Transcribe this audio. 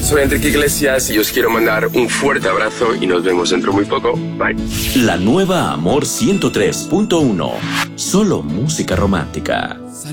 soy Enrique Iglesias y os quiero mandar un fuerte abrazo y nos vemos dentro muy poco. Bye. La nueva Amor 103.1. Solo música romántica.